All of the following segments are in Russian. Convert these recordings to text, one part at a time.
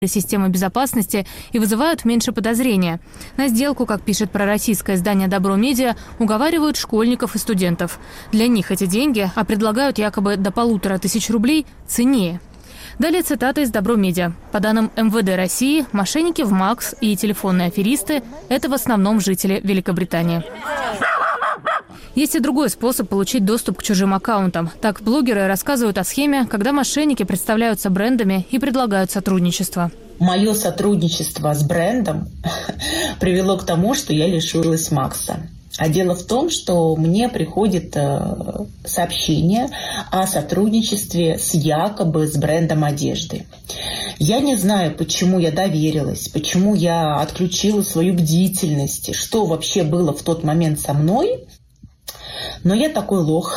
системы безопасности и вызывают меньше подозрения. На сделку, как пишет пророссийское издание «Добро Медиа», уговаривают школьников и студентов. Для них эти деньги, а предлагают якобы до 1500 рублей, ценнее. Далее цитата из «Добро Медиа». По данным МВД России, мошенники в МАКС и телефонные аферисты – это в основном жители Великобритании. Есть и другой способ получить доступ к чужим аккаунтам. Так, блогеры рассказывают о схеме, когда мошенники представляются брендами и предлагают сотрудничество. Мое сотрудничество с брендом привело к тому, что я лишилась МАКСа. А дело в том, что мне приходит сообщение о сотрудничестве с брендом одежды. Я не знаю, почему я доверилась, почему я отключила свою бдительность, что вообще было в тот момент со мной. Но я такой лох.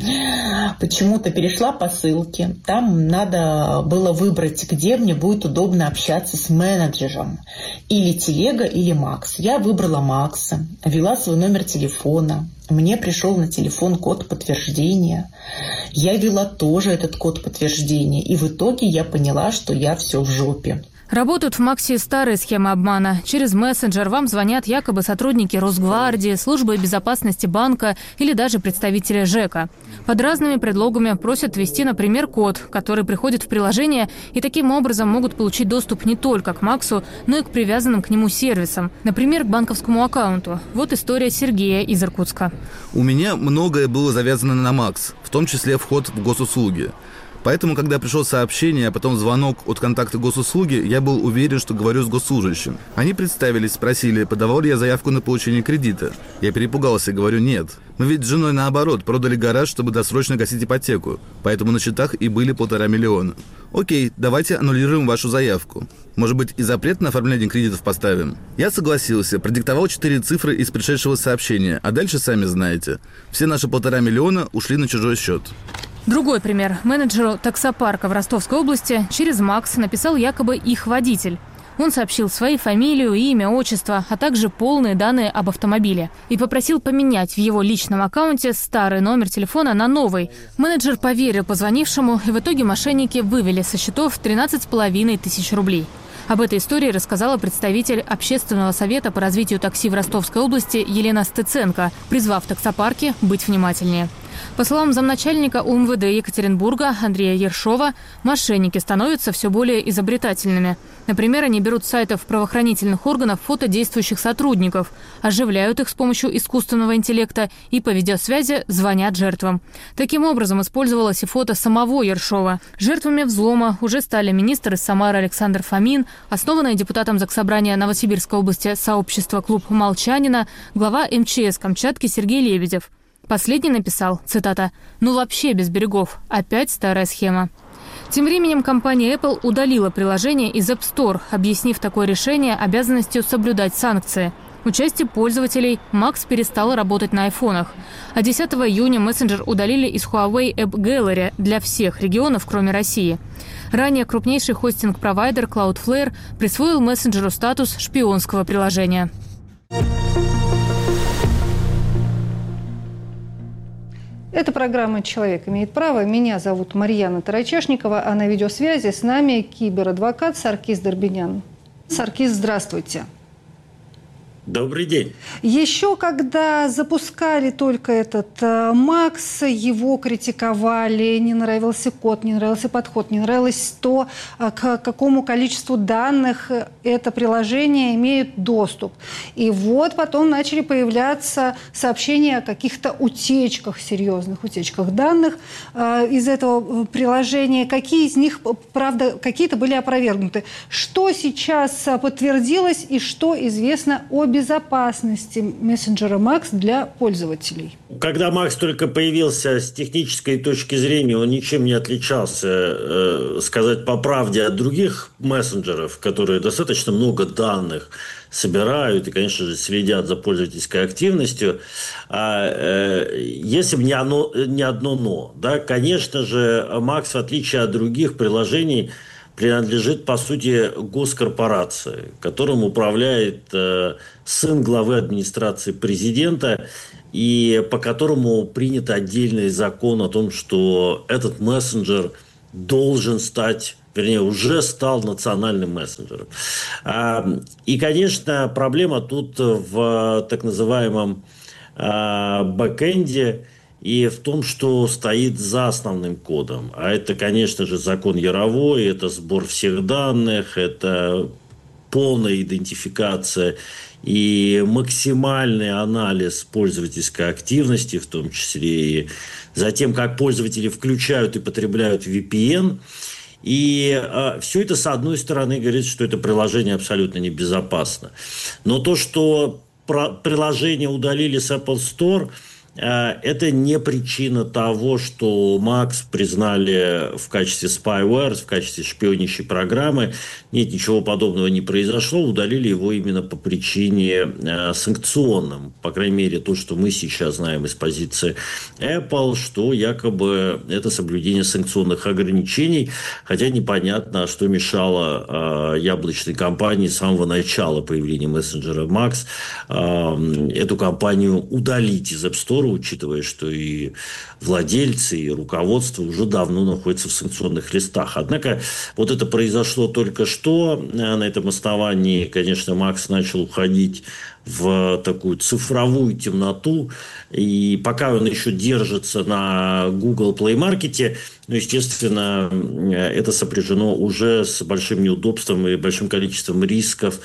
Почему-то перешла по ссылке. Там надо было выбрать, где мне будет удобно общаться с менеджером. Или Телега, или Макс. Я выбрала Макса, ввела свой номер телефона. Мне пришел на телефон код подтверждения. Я ввела тоже этот код подтверждения. И в итоге я поняла, что я все в жопе. Работают в МАКСе старые схемы обмана. Через мессенджер вам звонят якобы сотрудники Росгвардии, службы безопасности банка или даже представители ЖЭКа. Под разными предлогами просят ввести, например, код, который приходит в приложение, и таким образом могут получить доступ не только к МАКСу, но и к привязанным к нему сервисам. Например, к банковскому аккаунту. Вот история Сергея из Иркутска. У меня многое было завязано на МАКС, в том числе вход в госуслуги. Поэтому, когда пришло сообщение, а потом звонок от контакта госуслуги, я был уверен, что говорю с госслужащим. Они представились, спросили, подавал ли я заявку на получение кредита. Я перепугался и говорю «нет». Мы ведь с женой наоборот продали гараж, чтобы досрочно гасить ипотеку. Поэтому на счетах и были 1,5 миллиона. Окей, давайте аннулируем вашу заявку. Может быть, и запрет на оформление кредитов поставим? Я согласился, продиктовал 4 цифры из пришедшего сообщения, а дальше сами знаете. Все наши 1,5 миллиона ушли на чужой счет. Другой пример. Менеджеру таксопарка в Ростовской области через МАКС написал якобы их водитель. Он сообщил свои фамилию, имя, отчество, а также полные данные об автомобиле. И попросил поменять в его личном аккаунте старый номер телефона на новый. Менеджер поверил позвонившему, и в итоге мошенники вывели со счетов 13,5 тысяч рублей. Об этой истории рассказала представитель Общественного совета по развитию такси в Ростовской области Елена Стыценко, призвав таксопарки быть внимательнее. По словам замначальника УМВД Екатеринбурга Андрея Ершова, мошенники становятся все более изобретательными. Например, они берут с сайтов правоохранительных органов фото действующих сотрудников, оживляют их с помощью искусственного интеллекта и по видеосвязи звонят жертвам. Таким образом, использовалось и фото самого Ершова. Жертвами взлома уже стали министр из Самары Александр Фомин, основанное депутатом Заксобрания Новосибирской области сообщество «Клуб Молчанина», глава МЧС Камчатки Сергей Лебедев. Последний написал, цитата, «Ну вообще без берегов. Опять старая схема». Тем временем компания Apple удалила приложение из App Store, объяснив такое решение обязанностью соблюдать санкции. У части пользователей МАКС перестал работать на айфонах. А 10 июня мессенджер удалили из Huawei App Gallery для всех регионов, кроме России. Ранее крупнейший хостинг-провайдер Cloudflare присвоил мессенджеру статус шпионского приложения. Это программа «Человек имеет право». Меня зовут Марьяна Тарачешникова, а на видеосвязи с нами киберадвокат Саркис Дорбинян. Саркис, здравствуйте. Добрый день. Еще когда запускали только этот МАКС, его критиковали, не нравился код, не нравился подход, не нравилось то, к какому количеству данных это приложение имеет доступ. И вот потом начали появляться сообщения о каких-то утечках, серьезных утечках данных из этого приложения. Какие из них, правда, какие-то были опровергнуты. Что сейчас подтвердилось и что известно о безопасности мессенджера МАКС для пользователей? Когда МАКС только появился, с технической точки зрения он ничем не отличался, сказать по правде, от других мессенджеров, которые достаточно много данных собирают и, конечно же, следят за пользовательской активностью. Если бы не одно «но», да, конечно же, МАКС, в отличие от других приложений, принадлежит, по сути, госкорпорации, которым управляет сын главы администрации президента, и по которому принят отдельный закон о том, что этот мессенджер должен стать, вернее, уже стал национальным мессенджером. И, конечно, проблема тут в так называемом бэкэнде и в том, что стоит за основным кодом. А это, конечно же, закон Яровой, это сбор всех данных, это полная идентификация и максимальный анализ пользовательской активности, в том числе и за тем, как пользователи включают и потребляют VPN. И все это, с одной стороны, говорит, что это приложение абсолютно небезопасно. Но то, что приложение удалили с Apple Store, это не причина того, что Max признали в качестве spyware, в качестве шпионящей программы. Нет, ничего подобного не произошло. Удалили его именно по причине санкционным. По крайней мере, то, что мы сейчас знаем из позиции Apple, что якобы это соблюдение санкционных ограничений. Хотя непонятно, что мешало яблочной компании с самого начала появления мессенджера Max эту компанию удалить из App Store, учитывая, что и владельцы, и руководство уже давно находятся в санкционных листах. Однако вот это произошло только что. На этом основании, конечно, Макс начал уходить в такую цифровую темноту. И пока он еще держится на Google Play Market, ну, естественно, это сопряжено уже с большим неудобством и большим количеством рисков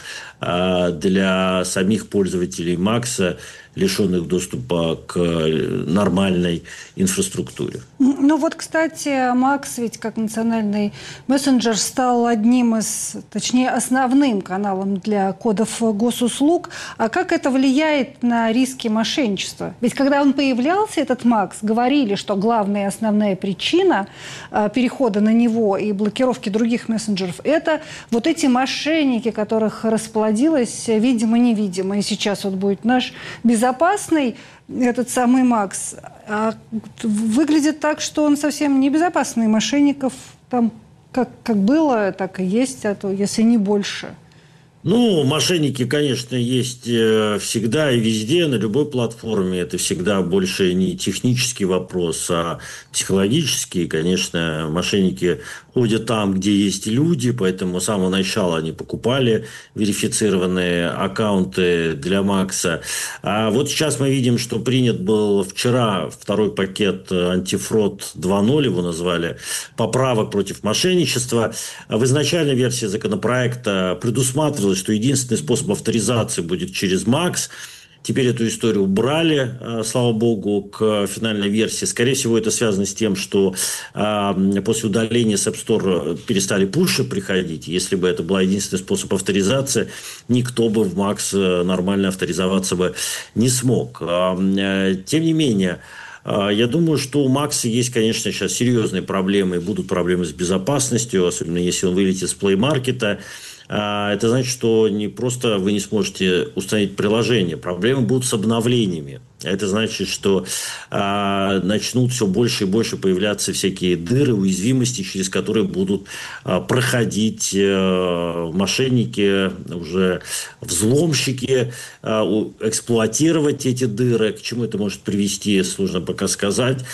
для самих пользователей Макса, лишенных доступа к нормальной инфраструктуре. Ну вот, кстати, Макс ведь как национальный мессенджер стал одним из, точнее, основным каналом для кодов госуслуг. А как это влияет на риски мошенничества? Ведь когда он появлялся, этот Макс, говорили, что главная и основная причина перехода на него и блокировки других мессенджеров – это вот эти мошенники, которых расплодилось видимо-невидимо. И сейчас вот будет наш безопасный этот самый Макс. А выглядит так, что он совсем не безопасный. Мошенников там как было, так и есть, а то если не больше. Ну, мошенники, конечно, есть всегда и везде, на любой платформе. Это всегда больше не технический вопрос, а психологический. Конечно, мошенники ходят там, где есть люди, поэтому с самого начала они покупали верифицированные аккаунты для Макса. А вот сейчас мы видим, что принят был вчера второй пакет антифрод 2.0, его назвали, поправок против мошенничества. В изначальной версии законопроекта предусматривалось, что единственный способ авторизации будет через Макс. Теперь эту историю убрали, слава богу, к финальной версии. Скорее всего, это связано с тем, что после удаления с App Store перестали пуши приходить. Если бы это был единственный способ авторизации, никто бы в Макс нормально авторизоваться бы не смог. Тем не менее, я думаю, что у Макса есть, конечно, сейчас серьезные проблемы. Будут проблемы с безопасностью, особенно если он вылетит с Play Market. Это значит, что не просто вы не сможете установить приложение, проблемы будут с обновлениями. Это значит, что начнут все больше и больше появляться всякие дыры, уязвимости, через которые будут проходить мошенники, уже взломщики, эксплуатировать эти дыры. К чему это может привести, сложно пока сказать.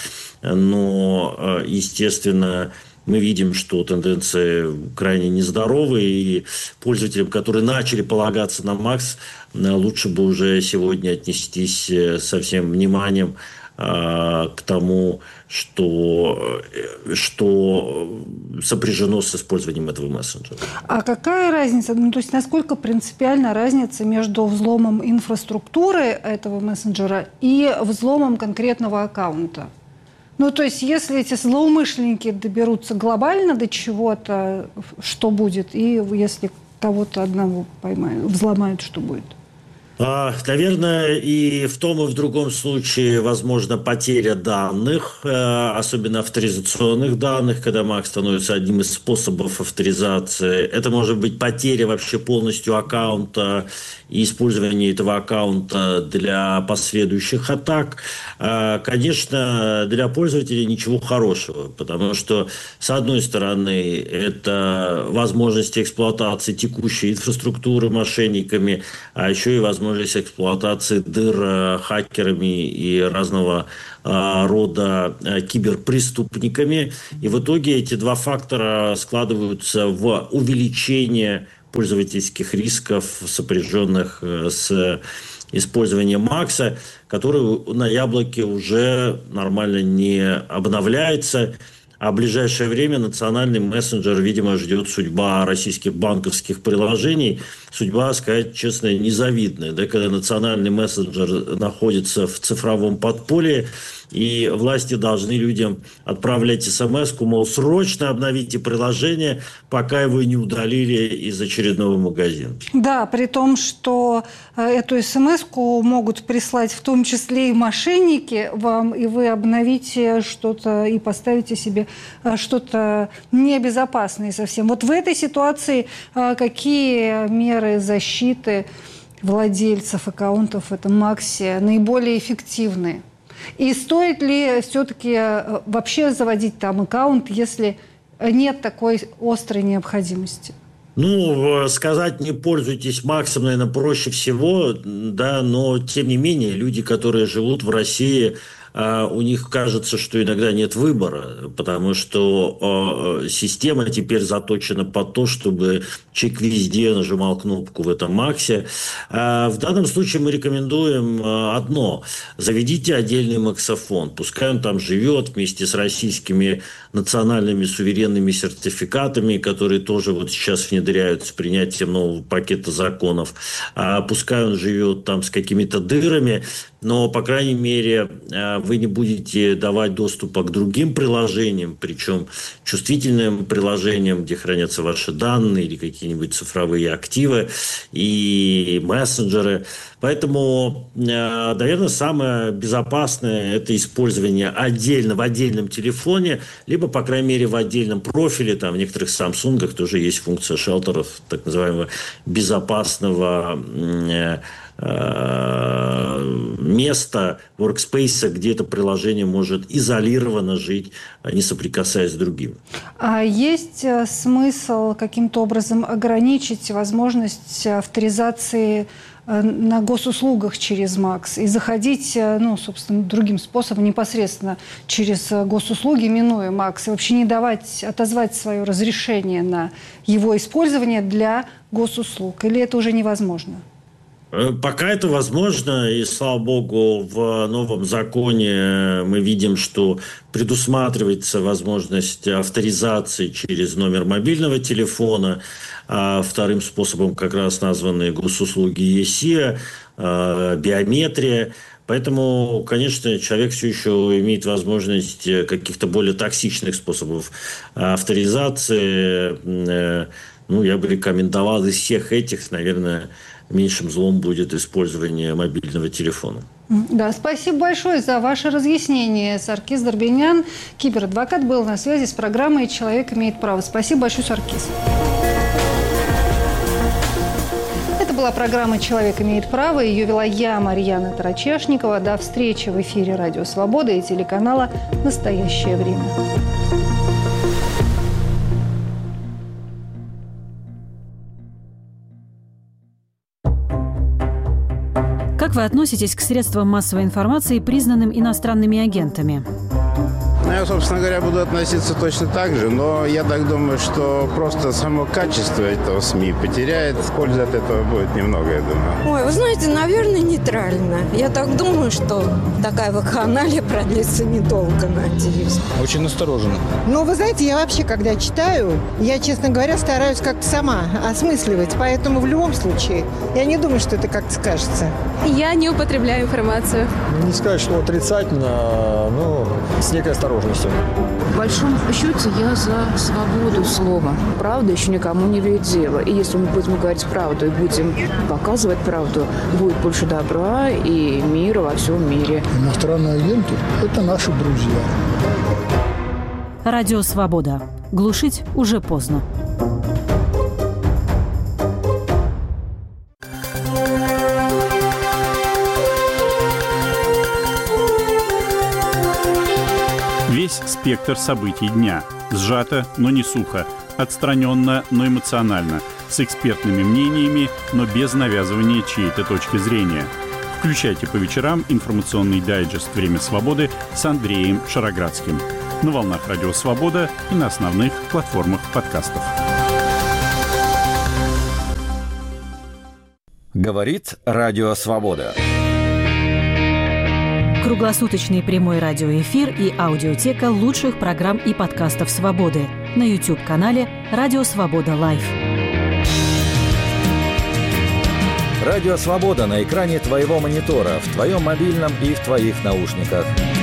Но, естественно, мы видим, что тенденции крайне нездоровые, и пользователям, которые начали полагаться на Макс, лучше бы уже сегодня отнестись со всем вниманием к тому, что сопряжено с использованием этого мессенджера. А какая разница, то есть насколько принципиальна разница между взломом инфраструктуры этого мессенджера и взломом конкретного аккаунта? То есть, если эти злоумышленники доберутся глобально до чего-то, что будет? И если кого-то одного поймают, взломают, что будет? Наверное, и в том, и в другом случае возможна потеря данных, особенно авторизационных данных, когда Макс становится одним из способов авторизации. Это может быть потеря вообще полностью аккаунта и использование этого аккаунта для последующих атак. Конечно, для пользователей ничего хорошего, потому что, с одной стороны, это возможности эксплуатации текущей инфраструктуры мошенниками, а еще и возможность возможность эксплуатации дыр хакерами и разного рода киберпреступниками. И в итоге эти два фактора складываются в увеличение пользовательских рисков, сопряженных с использованием Макса, который на Яблоке уже нормально не обновляется. А в ближайшее время национальный мессенджер, видимо, ждет судьба российских банковских приложений. Судьба, сказать честно, незавидная. Да, когда национальный мессенджер находится в цифровом подполье, и власти должны людям отправлять смс-ку, мол, срочно обновите приложение, пока его не удалили из очередного магазина. Да, при том, что эту смс-ку могут прислать в том числе и мошенники вам, и вы обновите что-то и поставите себе что-то небезопасное совсем. Вот в этой ситуации какие меры защиты владельцев аккаунтов в этом Максе наиболее эффективны? И стоит ли все-таки вообще заводить там аккаунт, если нет такой острой необходимости? Ну, сказать не пользуйтесь Максом, наверное, проще всего, да, но тем не менее люди, которые живут в России, у них кажется, что иногда нет выбора, потому что система теперь заточена под то, чтобы человек везде нажимал кнопку в этом Максе. В данном случае мы рекомендуем одно. Заведите отдельный максофон. Пускай он там живет вместе с российскими национальными суверенными сертификатами, которые тоже вот сейчас внедряют с принятием нового пакета законов. Пускай он живет там с какими-то дырами, но, по крайней мере, вы не будете давать доступа к другим приложениям, причем чувствительным приложениям, где хранятся ваши данные или какие-нибудь цифровые активы и мессенджеры. Поэтому, наверное, самое безопасное – это использование отдельно в отдельном телефоне, либо, по крайней мере, в отдельном профиле. Там в некоторых Samsung тоже есть функция шелтеров, так называемого безопасного место, workspace, где это приложение может изолированно жить, не соприкасаясь с другим. А есть смысл каким-то образом ограничить возможность авторизации на госуслугах через МАКС и заходить, собственно, другим способом, непосредственно через госуслуги, минуя МАКС, и вообще не давать, отозвать свое разрешение на его использование для госуслуг? Или это уже невозможно? Пока это возможно, и, слава богу, в новом законе мы видим, что предусматривается возможность авторизации через номер мобильного телефона, а вторым способом как раз названы госуслуги ЕСИА, биометрия. Поэтому, конечно, человек все еще имеет возможность каких-то более токсичных способов авторизации. Я бы рекомендовал из всех этих, наверное, меньшим злом будет использование мобильного телефона. Да, спасибо большое за ваше разъяснение. Саркис Дорбенян, киберадвокат, был на связи с программой «Человек имеет право». Спасибо большое, Саркис. Это была программа «Человек имеет право». Ее вела я, Марьяна Тарачешникова. До встречи в эфире «Радио Свобода» и телеканала «Настоящее время». Как вы относитесь к средствам массовой информации, признанным иностранными агентами? Я, собственно говоря, буду относиться точно так же, но я так думаю, что просто само качество этого СМИ потеряет. Пользы от этого будет немного, я думаю. Ой, вы знаете, наверное, нейтрально. Я так думаю, что такая вакханалия продлится недолго, надеюсь. Очень настороженно. Ну, вы знаете, я вообще, когда читаю, я, честно говоря, стараюсь как-то сама осмысливать. Поэтому в любом случае, я не думаю, что это как-то скажется. Я не употребляю информацию. Не сказать, что отрицательно, но с некой осторожностью. В большом счете я за свободу слова. Правда еще никому не вредила. И если мы будем говорить правду и будем показывать правду, будет больше добра и мира во всем мире. Иностранные агенты – это наши друзья. Радио «Свобода». Глушить уже поздно. Весь спектр событий дня. Сжато, но не сухо. Отстраненно, но эмоционально, с экспертными мнениями, но без навязывания чьей-то точки зрения. Включайте по вечерам информационный дайджест «Время свободы» с Андреем Шароградским на волнах Радио Свобода и на основных платформах подкастов. Говорит Радио Свобода. Круглосуточный прямой радиоэфир и аудиотека лучших программ и подкастов «Свободы» на YouTube-канале «Радио Свобода Лайв». Радио Свобода на экране твоего монитора, в твоем мобильном и в твоих наушниках.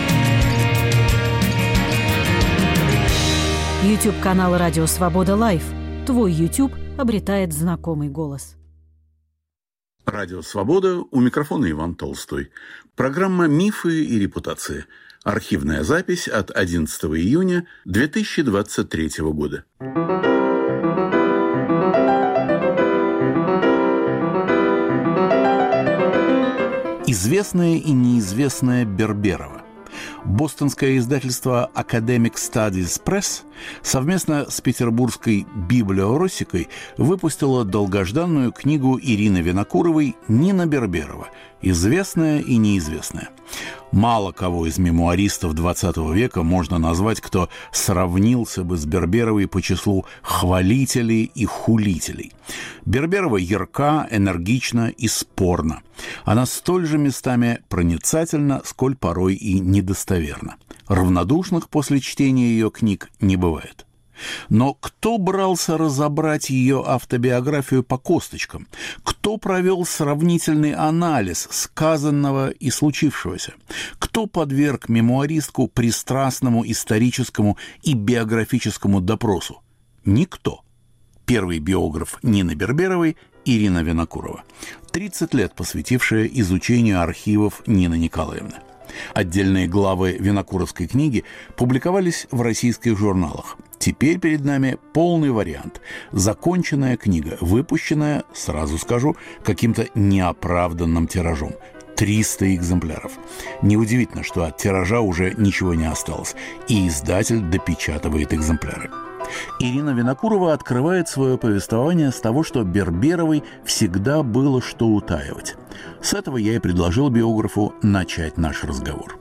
YouTube-канал «Радио Свобода Лайв». Твой YouTube обретает знакомый голос. Радио «Свобода», у микрофона Иван Толстой. Программа «Мифы и репутации». Архивная запись от 11 июня 2023 года. Известная и неизвестная Берберова. Бостонское издательство Academic Studies Press совместно с петербургской «Библиоросикой» выпустило долгожданную книгу Ирины Винокуровой «Нина Берберова. Известная и неизвестная». Мало кого из мемуаристов XX века можно назвать, кто сравнился бы с Берберовой по числу хвалителей и хулителей. Берберова ярка, энергична и спорна. Она столь же местами проницательна, сколь порой и недостоверна. Равнодушных после чтения ее книг не бывает. Но кто брался разобрать ее автобиографию по косточкам? Кто провел сравнительный анализ сказанного и случившегося? Кто подверг мемуаристку пристрастному историческому и биографическому допросу? Никто. Первый биограф Нины Берберовой – Ирина Винокурова, 30 лет посвятившая изучению архивов Нины Николаевны. Отдельные главы Винокуровской книги публиковались в российских журналах. Теперь перед нами полный вариант. Законченная книга, выпущенная, сразу скажу, каким-то неоправданным тиражом. 300 экземпляров. Неудивительно, что от тиража уже ничего не осталось, и издатель допечатывает экземпляры. Ирина Винокурова открывает свое повествование с того, что Берберовой всегда было что утаивать. С этого я и предложил биографу начать наш разговор.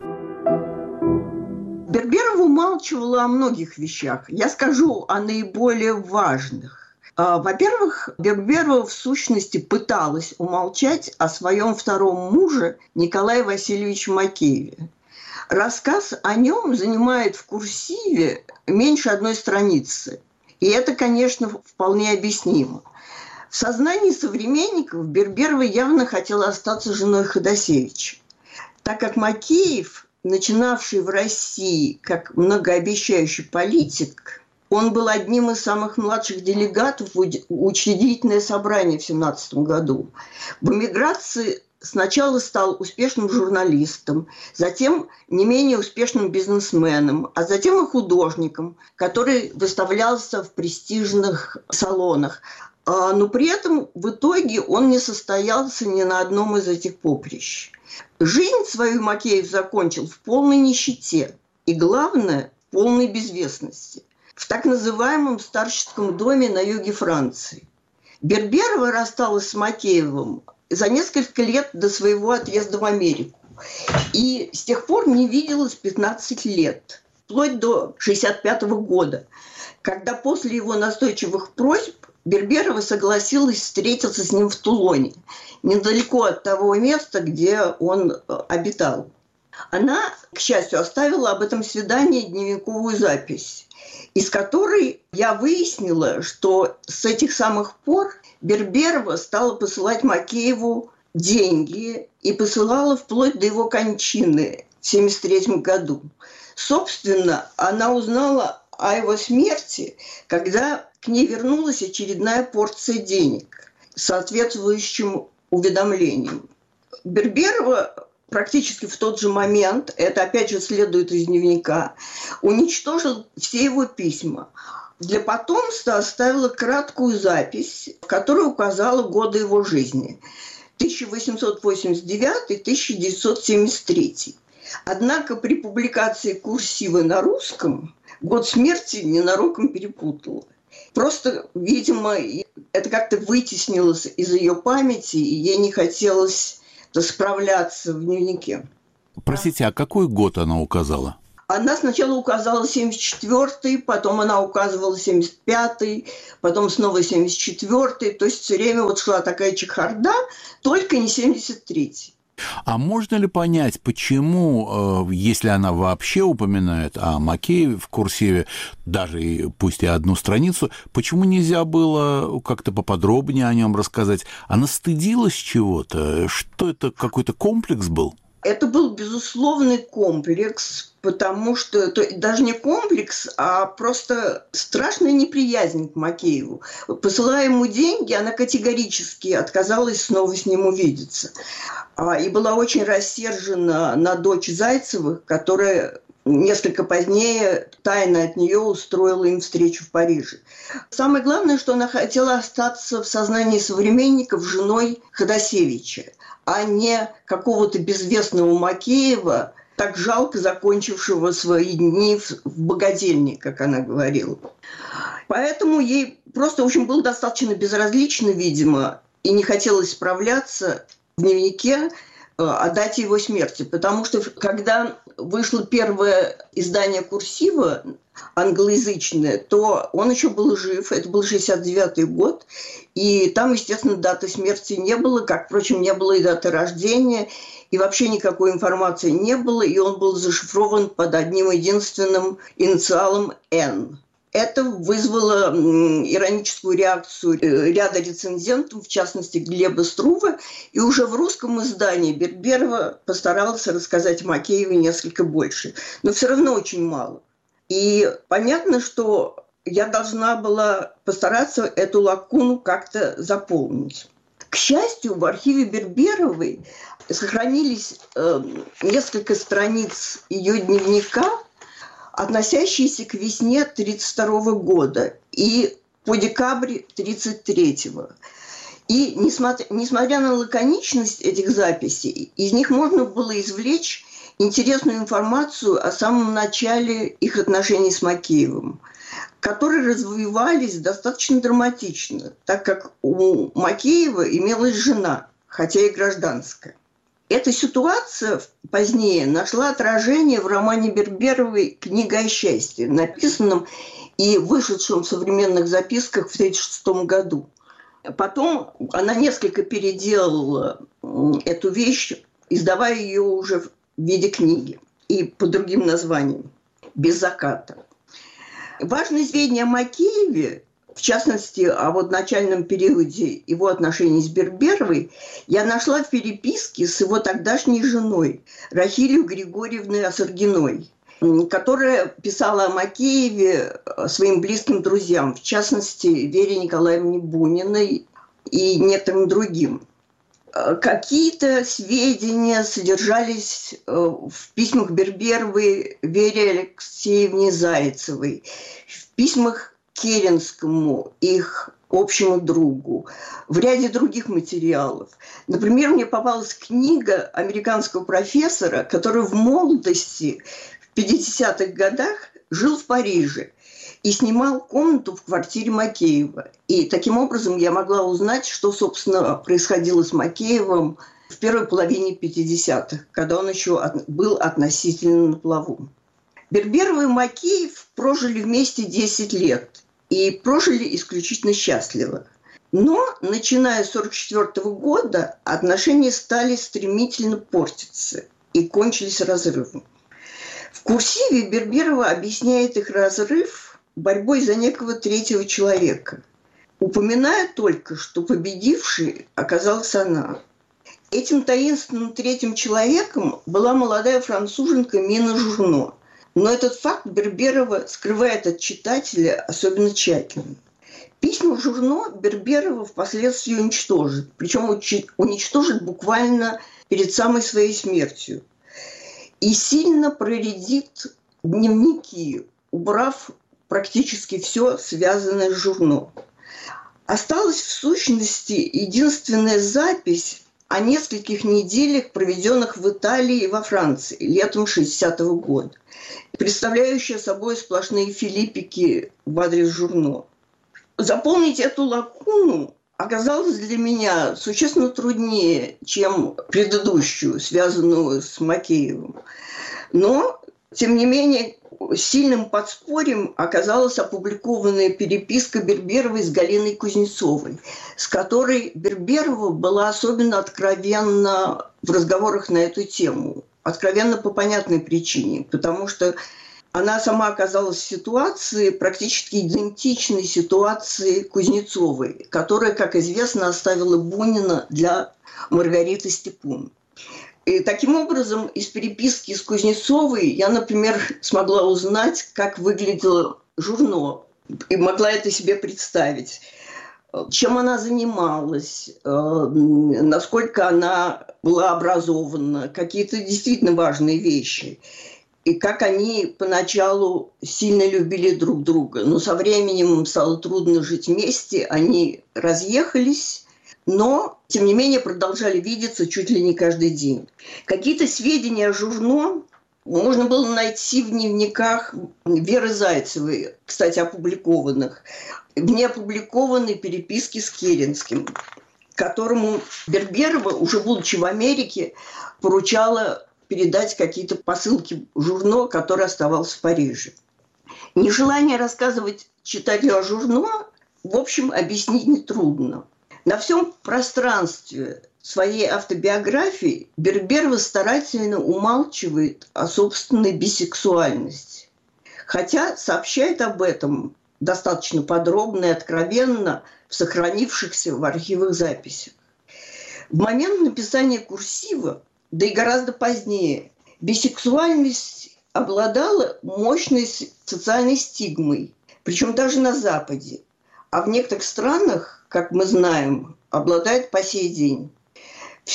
Берберова умалчивала о многих вещах. Я скажу о наиболее важных. Во-первых, Берберова в сущности пыталась умолчать о своем втором муже Николае Васильевиче Макееве. Рассказ о нем занимает в курсиве меньше одной страницы. И это, конечно, вполне объяснимо. В сознании современников Берберова явно хотела остаться женой Ходосевича, так как Макеев, начинавший в России как многообещающий политик, он был одним из самых младших делегатов в учредительное собрание в 1917 году. В эмиграции сначала стал успешным журналистом, затем не менее успешным бизнесменом, а затем и художником, который выставлялся в престижных салонах. Но при этом в итоге он не состоялся ни на одном из этих поприщ. Жизнь свою Макеев закончил в полной нищете и, главное, в полной безвестности, в так называемом старческом доме на юге Франции. Берберова рассталась с Макеевым за несколько лет до своего отъезда в Америку. И с тех пор не виделась 15 лет, вплоть до 1965 года, когда после его настойчивых просьб Берберова согласилась встретиться с ним в Тулоне, недалеко от того места, где он обитал. Она, к счастью, оставила об этом свидании дневниковую запись, из которой я выяснила, что с этих самых пор Берберова стала посылать Макееву деньги и посылала вплоть до его кончины в 1973 году. Собственно, она узнала о его смерти, когда к ней вернулась очередная порция денег с соответствующим уведомлением. Берберова практически в тот же момент, это опять же следует из дневника, уничтожил все его письма. Для потомства оставила краткую запись, в которой указала годы его жизни – 1889-1973. Однако при публикации курсивы на русском год смерти ненароком перепутала. Просто, видимо, это как-то вытеснилось из ее памяти, и ей не хотелось справляться в дневнике. Простите, а какой год она указала? Она сначала указала 74-й, потом она указывала 75-й, потом снова 74-й. То есть все время вот шла такая чехарда, только не 73-й. А можно ли понять, почему, если она вообще упоминает о Макееве в курсиве, даже пусть и одну страницу, почему нельзя было как-то поподробнее о нем рассказать? Она стыдилась чего-то? Что это, какой-то комплекс был? Это был безусловный комплекс, потому что это даже не комплекс, а просто страшная неприязнь к Макееву. Посылая ему деньги, она категорически отказалась снова с ним увидеться. И была очень рассержена на дочь Зайцевых, которая несколько позднее тайно от нее устроила им встречу в Париже. Самое главное, что она хотела остаться в сознании современников женой Ходосевича, а не какого-то безвестного Макеева, так жалко закончившего свои дни в богадельне, как она говорила. Поэтому ей просто, в общем, было достаточно безразлично, видимо, и не хотелось справляться в дневнике о дате его смерти. Потому что когда вышло первое издание «Курсива», англоязычное, то он еще был жив, это был 69-й год, и там, естественно, даты смерти не было, как, впрочем, не было и даты рождения, и вообще никакой информации не было, и он был зашифрован под одним единственным инициалом «Н». Это вызвало ироническую реакцию ряда рецензентов, в частности Глеба Струве, и уже в русском издании Берберова постарался рассказать о Макееве несколько больше, но все равно очень мало. И понятно, что я должна была постараться эту лакуну как-то заполнить. К счастью, в архиве Берберовой сохранились несколько страниц ее дневника, относящиеся к весне 1932 года и по декабрь 1933. И несмотря на лаконичность этих записей, из них можно было извлечь интересную информацию о самом начале их отношений с Макеевым, которые развивались достаточно драматично, так как у Макеева имелась жена, хотя и гражданская. Эта ситуация позднее нашла отражение в романе Берберовой «Книга о счастье», написанном и вышедшем в современных записках в 1936 году. Потом она несколько переделала эту вещь, издавая ее уже в виде книги и по другим названиям «Без заката». Важные сведения о Макееве, в частности, о начальном периоде его отношений с Берберовой, я нашла в переписке с его тогдашней женой Рахилью Григорьевной Осоргиной, которая писала о Макееве своим близким друзьям, в частности, Вере Николаевне Буниной и некоторым другим. Какие-то сведения содержались в письмах Берберовой Вере Алексеевне Зайцевой, в письмах Керенскому, их общему другу, в ряде других материалов. Например, мне попалась книга американского профессора, который в молодости, в 50-х годах, жил в Париже и снимал комнату в квартире Макеева. И таким образом я могла узнать, что, собственно, происходило с Макеевым в первой половине 50-х, когда он еще был относительно на плаву. Берберова и Макеев прожили вместе 10 лет и прожили исключительно счастливо. Но, начиная с 1944 года, отношения стали стремительно портиться и кончились разрывом. В курсиве Берберова объясняет их разрыв борьбой за некого третьего человека, упоминая только, что победившей оказалась она. Этим таинственным третьим человеком была молодая француженка Мина Журно. Но этот факт Берберова скрывает от читателя особенно тщательно. Письма Журно Берберова впоследствии уничтожит, причем уничтожит буквально перед самой своей смертью. И сильно проредит дневники, убрав практически все, связанное с Журно. Осталась в сущности единственная запись о нескольких неделях, проведенных в Италии и во Франции летом 1960 года, представляющая собой сплошные филиппики в адрес Журно. заполнить эту лакуну оказалось для меня существенно труднее, чем предыдущую, связанную с Макеевым. Но, тем не менее, сильным подспорьем оказалась опубликованная переписка Берберовой с Галиной Кузнецовой, с которой Берберова была особенно откровенна в разговорах на эту тему. Откровенно по понятной причине, потому что она сама оказалась в ситуации, практически идентичной ситуации Кузнецовой, которая, как известно, оставила Бунина для Маргариты Степун. И таким образом, из переписки с Кузнецовой я, например, смогла узнать, как выглядело Журно, и могла это себе представить. Чем она занималась, насколько она была образована, какие-то действительно важные вещи. И как они поначалу сильно любили друг друга. Но со временем им стало трудно жить вместе, они разъехались, но, тем не менее, продолжали видеться чуть ли не каждый день. Какие-то сведения о Журно можно было найти в дневниках Веры Зайцевой, кстати, опубликованных, в неопубликованной переписке с Керенским, которому Берберова, уже будучи в Америке, поручала передать какие-то посылки Журно, который оставался в Париже. Нежелание рассказывать читателю о Журно, в общем, объяснить нетрудно. На всем пространстве своей автобиографии Берберова старательно умалчивает о собственной бисексуальности, хотя сообщает об этом достаточно подробно и откровенно в сохранившихся в архивах записях. В момент написания «Курсива», да и гораздо позднее, бисексуальность обладала мощной социальной стигмой, причем даже на Западе, а в некоторых странах, как мы знаем, обладает по сей день. В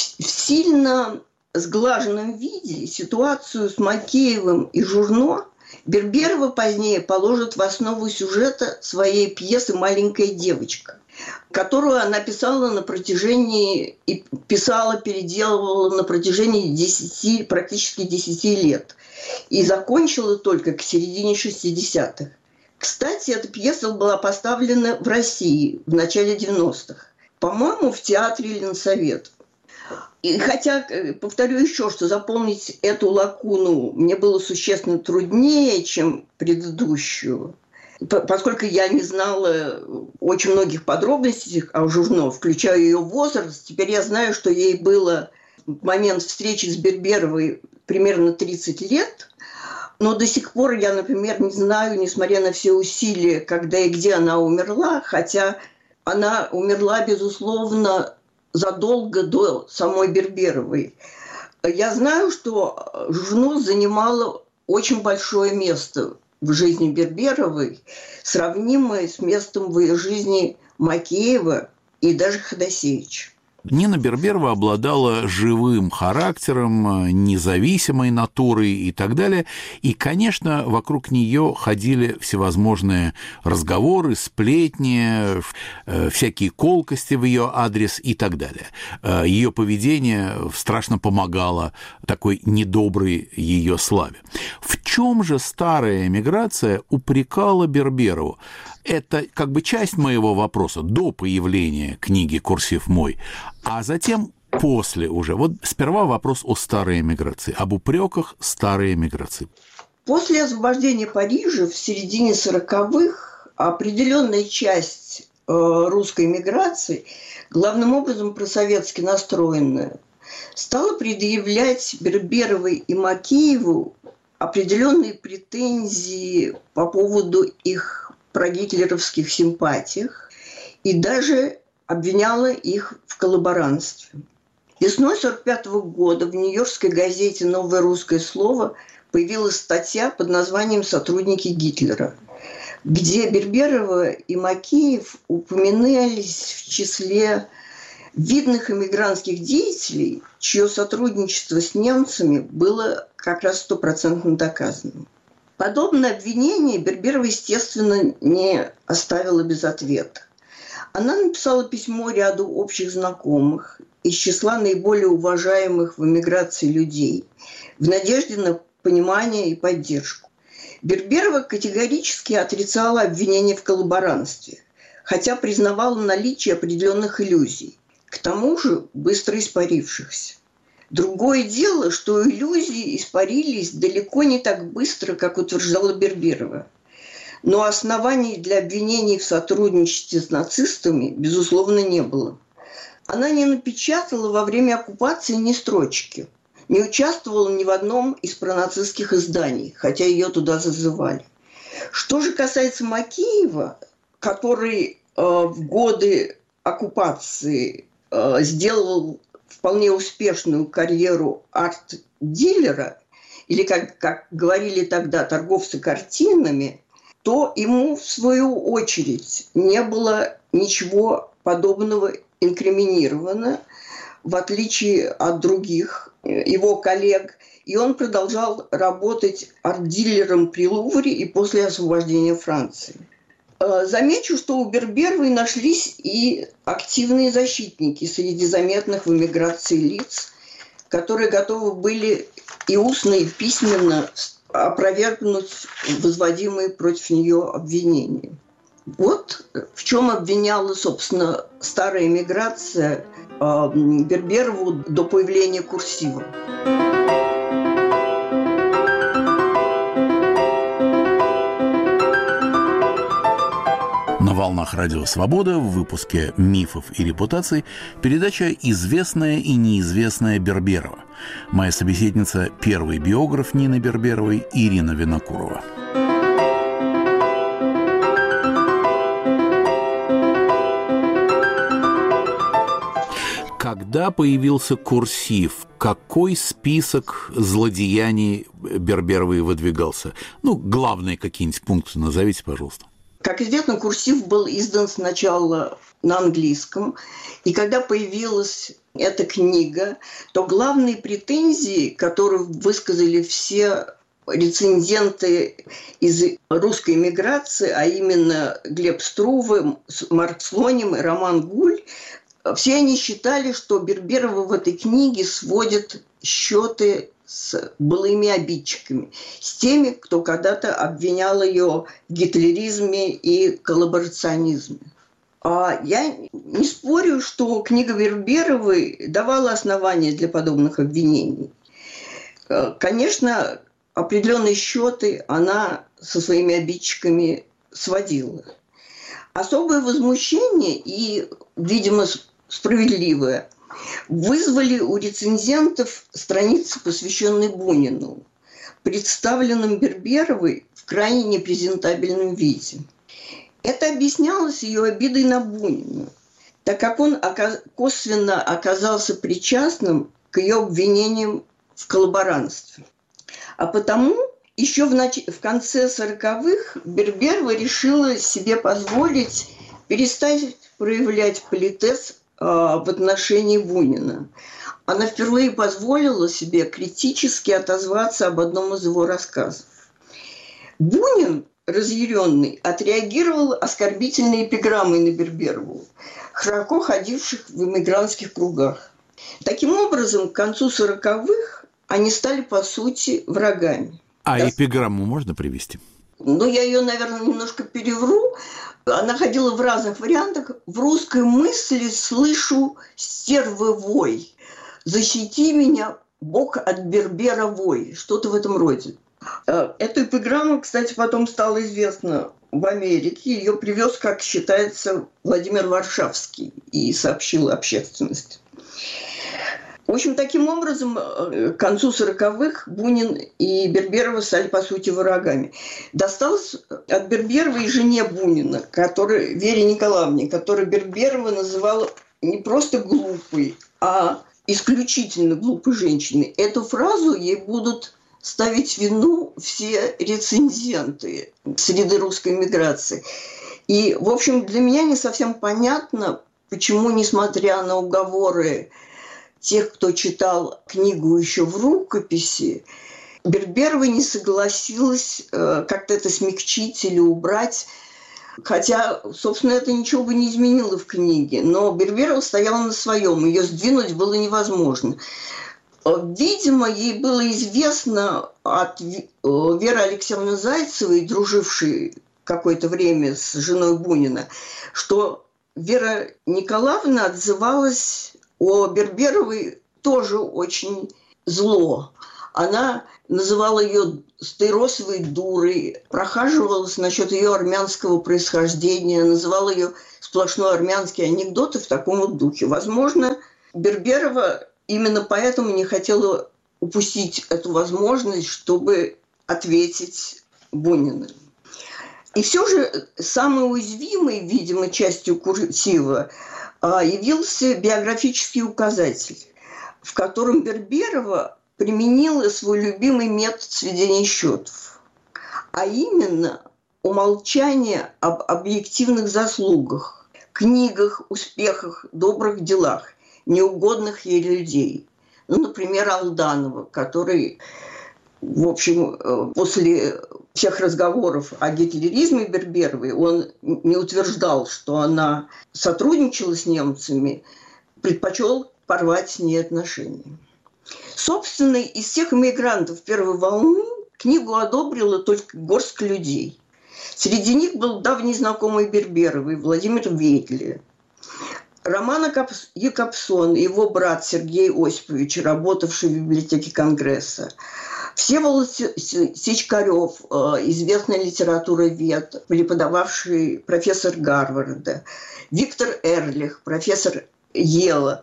сильно сглаженном виде ситуацию с Макеевым и Журно Берберова позднее положит в основу сюжета своей пьесы «Маленькая девочка», которую она писала на протяжении, и писала, переделывала на протяжении практически 10 лет. И закончила только к середине 60-х. Кстати, эта пьеса была поставлена в России в начале 90-х. По-моему, в театре Ленсовет. И хотя, повторю еще, что заполнить эту лакуну мне было существенно труднее, чем предыдущую, поскольку я не знала очень многих подробностей о Журно, включая ее возраст. Теперь я знаю, что ей было в момент встречи с Берберовой примерно 30 лет. Но до сих пор я, например, не знаю, несмотря на все усилия, когда и где она умерла, хотя она умерла, безусловно, задолго до самой Берберовой. Я знаю, что Журно занимала очень большое место в жизни Берберовой, сравнимое с местом в ее жизни Макеева и даже Ходосевича. Нина Берберова обладала живым характером, независимой натурой и так далее. И, конечно, вокруг нее ходили всевозможные разговоры, сплетни, всякие колкости в ее адрес и так далее. Ее поведение страшно помогало такой недоброй ее славе. В чем же старая эмиграция упрекала Берберову? Это как бы часть моего вопроса до появления книги «Курсив мой», а затем после уже. Вот сперва вопрос о старой эмиграции, об упреках старой эмиграции. После освобождения Парижа в середине 40-х определенная часть русской эмиграции, главным образом просоветски настроенная, стала предъявлять Берберовой и Макееву определенные претензии по поводу их прогитлеровских симпатиях и даже обвиняла их в коллаборантстве. Весной 1945 года в нью-йоркской газете «Новое русское слово» появилась статья под названием «Сотрудники Гитлера», где Берберова и Макеев упоминались в числе видных эмигрантских деятелей, чье сотрудничество с немцами было как раз 100% доказано. Подобное обвинение Берберова, естественно, не оставила без ответа. Она написала письмо ряду общих знакомых из числа наиболее уважаемых в эмиграции людей в надежде на понимание и поддержку. Берберова категорически отрицала обвинение в коллаборантстве, хотя признавала наличие определенных иллюзий, к тому же быстро испарившихся. Другое дело, что иллюзии испарились далеко не так быстро, как утверждала Берберова. Но оснований для обвинений в сотрудничестве с нацистами, безусловно, не было. Она не напечатала во время оккупации ни строчки, не участвовала ни в одном из пронацистских изданий, хотя ее туда зазывали. Что же касается Макеева, который в годы оккупации сделал вполне успешную карьеру арт-дилера, или, как говорили тогда, торговца картинами, то ему, в свою очередь, не было ничего подобного инкриминировано, в отличие от других его коллег. И он продолжал работать арт-дилером при Лувре и после освобождения Франции. Замечу, что у Берберовой нашлись и активные защитники среди заметных в эмиграции лиц, которые готовы были и устно, и письменно опровергнуть возводимые против нее обвинения. Вот в чем обвиняла, собственно, старая эмиграция Берберову до появления курсива. На волнах Радио Свобода в выпуске «Мифов и репутаций» передача «Известная и неизвестная Берберова». Моя собеседница – первый биограф Нины Берберовой Ирина Винокурова. Когда появился курсив, какой список злодеяний Берберовой выдвигался? Главные какие-нибудь пункты назовите, пожалуйста. Как известно, курсив был издан сначала на английском, и когда появилась эта книга, то главные претензии, которые высказали все рецензенты из русской эмиграции, а именно Глеб Струве, Марк Слоним и Роман Гуль, все они считали, что Берберова в этой книге сводит счеты с былыми обидчиками, с теми, кто когда-то обвинял ее в гитлеризме и коллаборационизме. Я не спорю, что книга Берберовой давала основания для подобных обвинений. Конечно, определенные счеты она со своими обидчиками сводила. Особое возмущение и, видимо, справедливое вызвали у рецензентов страницы, посвященные Бунину, представленным Берберовой в крайне непрезентабельном виде. Это объяснялось ее обидой на Бунина, так как он косвенно оказался причастным к ее обвинениям в коллаборантстве. А потому еще в конце 40-х Берберова решила себе позволить перестать проявлять политез в отношении Бунина. Она впервые позволила себе критически отозваться об одном из его рассказов. Бунин, разъяренный, отреагировал оскорбительной эпиграммой на Берберову, широко ходивших в эмигрантских кругах. Таким образом, к концу 40-х они стали, по сути, врагами. Эпиграмму можно привести? Я ее, наверное, немножко перевру. Она ходила в разных вариантах. В русской мысли слышу стервы вой. Защити меня, Бог от Бербера вой. Что-то в этом роде. Эта эпиграмма, кстати, потом стала известна в Америке. Ее привез, как считается, Владимир Варшавский и сообщил общественности. В общем, таким образом, к концу 40-х Бунин и Берберова стали, по сути, врагами. Досталось от Берберовой жене Бунина, Вере Николаевне, которую Берберова называла не просто глупой, а исключительно глупой женщиной. Эту фразу ей будут ставить в вину все рецензенты среды русской эмиграции. И, в общем, для меня не совсем понятно, почему, несмотря на уговоры тех, кто читал книгу еще в рукописи, Берберова не согласилась как-то это смягчить или убрать. Хотя, собственно, это ничего бы не изменило в книге. Но Берберова стояла на своем, ее сдвинуть было невозможно. Видимо, ей было известно от Веры Алексеевны Зайцевой, дружившей какое-то время с женой Бунина, что Вера Николаевна отзывалась о Берберовой тоже очень зло. Она называла ее стаиросовой дурой, прохаживалась насчет ее армянского происхождения, называла ее сплошной армянский анекдоты в таком вот духе. Возможно, Берберова именно поэтому не хотела упустить эту возможность, чтобы ответить Бунину. И все же самой уязвимой, видимо, частью курсива явился биографический указатель, в котором Берберова применила свой любимый метод сведения счетов, а именно умолчание об объективных заслугах, книгах, успехах, добрых делах неугодных ей людей. Ну, например, Алданова, который, в общем, после всех разговоров о гитлеризме Берберовой, он не утверждал, что она сотрудничала с немцами, предпочел порвать с ней отношения. Собственно, из всех иммигрантов первой волны книгу одобрила только горстка людей. Среди них был давний знакомый Берберовой Владимир Ведли, Роман Якобсон, его брат Сергей Осипович, работавший в библиотеке Конгресса, Всеволод Сичкарев, известный литературовед, преподававший профессор Гарварда, Виктор Эрлих, профессор Йела.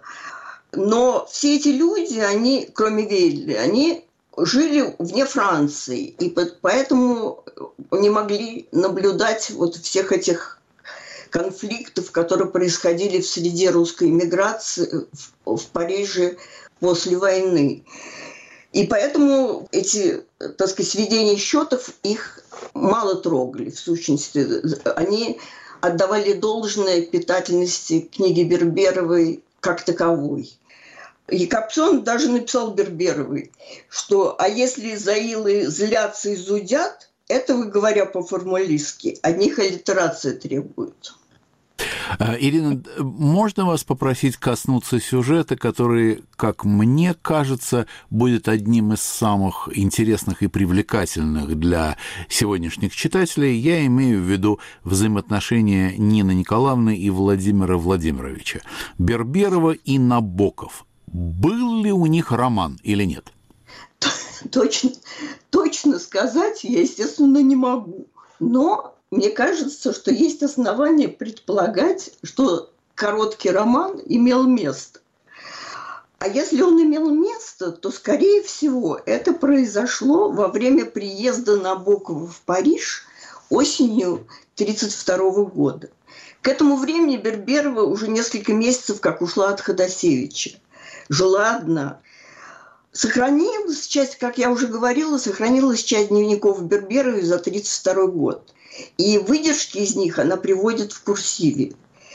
Но все эти люди, они, кроме Ведли, они жили вне Франции, и поэтому не могли наблюдать вот всех этих конфликтов, которые происходили в среде русской эмиграции в Париже после войны. И поэтому эти, так сказать, сведения счетов их мало трогали, в сущности. Они отдавали должное питательности книги Берберовой как таковой. Якобсон даже написал Берберовой, что «а если заилы злятся и зудят, этого, говоря по-формалистски, от них аллитерация требует». Ирина, можно вас попросить коснуться сюжета, который, как мне кажется, будет одним из самых интересных и привлекательных для сегодняшних читателей? Я имею в виду взаимоотношения Нины Николаевны и Владимира Владимировича. Берберова и Набоков. Был ли у них роман или нет? Точно сказать я, естественно, не могу. Но мне кажется, что есть основания предполагать, что короткий роман имел место. А если он имел место, то, скорее всего, это произошло во время приезда Набокова в Париж осенью 1932 года. К этому времени Берберова уже несколько месяцев как ушла от Ходосевича. Жила одна. Сохранилась часть, как я уже говорила, сохранилась часть дневников Берберовой за 1932 год. И выдержки из них она приводит в курсиве.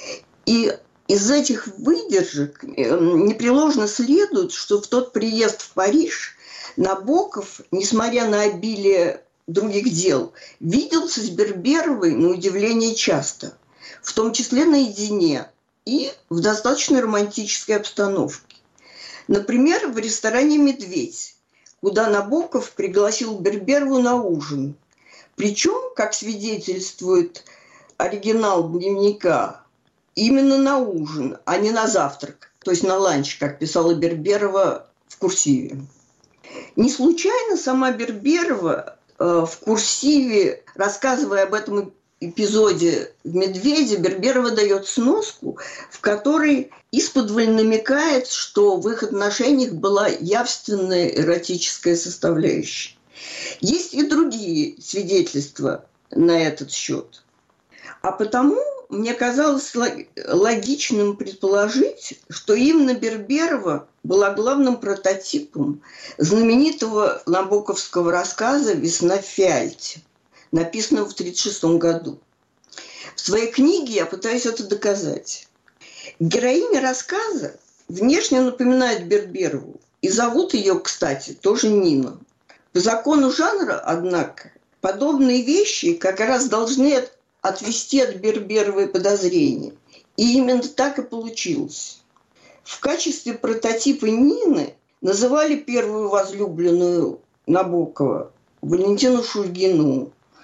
И из этих выдержек непреложно следует, что в тот приезд в Париж Набоков, несмотря на обилие других дел, виделся с Берберовой на удивление часто, в том числе наедине и в достаточно романтической обстановке. Например, в ресторане «Медведь», куда Набоков пригласил Берберову на ужин. Причем, как свидетельствует оригинал дневника, именно на ужин, а не на завтрак, то есть на ланч, как писала Берберова в курсиве. Не случайно сама Берберова в курсиве, рассказывая об этом эпизоде в «Медведе», Берберова дает сноску, в которой исподволь намекает, что в их отношениях была явственная эротическая составляющая. Есть и другие свидетельства на этот счет. А потому мне казалось логичным предположить, что именно Берберова была главным прототипом знаменитого набоковского рассказа «Весна в Фиальте», написанного в 1936 году. В своей книге я пытаюсь это доказать. Героиня рассказа внешне напоминает Берберову, и зовут ее, кстати, тоже Нина. По закону жанра, однако, подобные вещи как раз должны отвести от Берберовой подозрения. И именно так и получилось. В качестве прототипа Нины называли первую возлюбленную Набокова Валентину Шульгину.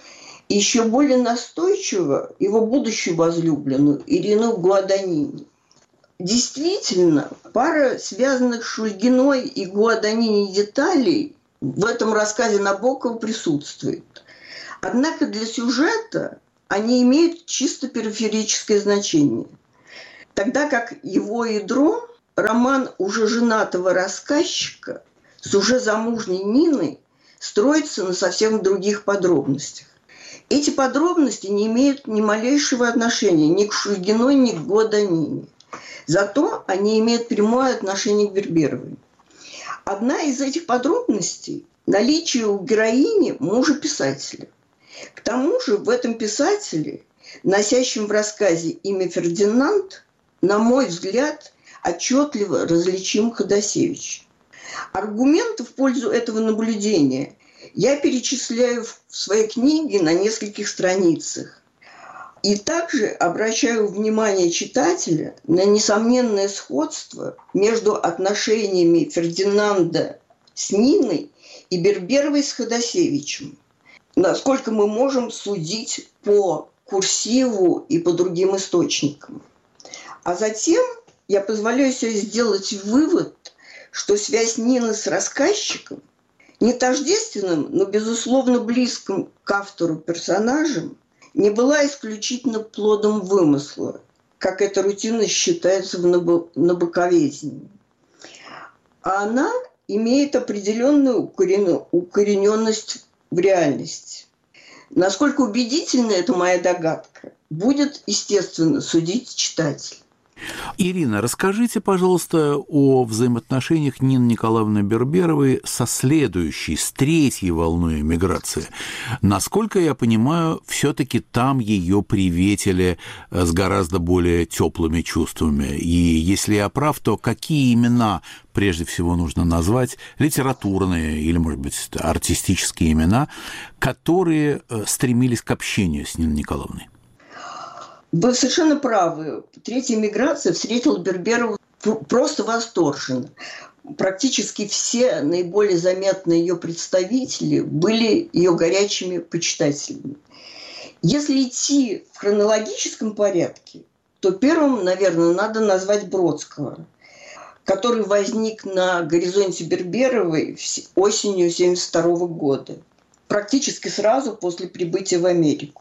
и еще более настойчиво его будущую возлюбленную Ирину Гуаданини. Действительно, пара связанных с Шульгиной и Гуаданини деталей в этом рассказе Набокова присутствует. Однако для сюжета они имеют чисто периферическое значение. Тогда как его ядро – роман уже женатого рассказчика с уже замужней Ниной строится на совсем других подробностях. Эти подробности не имеют ни малейшего отношения ни к Шульгиной, ни к Гуаданини. Зато они имеют прямое отношение к Берберовой. Одна из этих подробностей – наличие у героини мужа писателя. К тому же в этом писателе, носящем в рассказе имя Фердинанд, на мой взгляд, отчетливо различим Ходосевич. Аргументы в пользу этого наблюдения я перечисляю в своей книге на нескольких страницах. И также обращаю внимание читателя на несомненное сходство между отношениями Фердинанда с Ниной и Берберовой с Ходосевичем, насколько мы можем судить по курсиву и по другим источникам. А затем я позволяю себе сделать вывод, что связь Нины с рассказчиком, не тождественным, но, безусловно, близким к автору персонажем, не была исключительно плодом вымысла, как это рутинно считается в набоковедении. А она имеет определенную укорененность в реальности. Насколько убедительна эта моя догадка, будет, естественно, судить читатель. Ирина, расскажите, пожалуйста, о взаимоотношениях Нины Николаевны Берберовой со следующей, с третьей волной эмиграции. Насколько я понимаю, все-таки там ее приветили с гораздо более теплыми чувствами. И если я прав, то какие имена прежде всего нужно назвать, литературные или, может быть, артистические имена, которые стремились к общению с Ниной Николаевной? Вы совершенно правы. Третья миграция встретила Берберову просто восторженно. Практически все наиболее заметные ее представители были ее горячими почитателями. Если идти в хронологическом порядке, то первым, наверное, надо назвать Бродского, который возник на горизонте Берберовой осенью 1972 года, практически сразу после прибытия в Америку.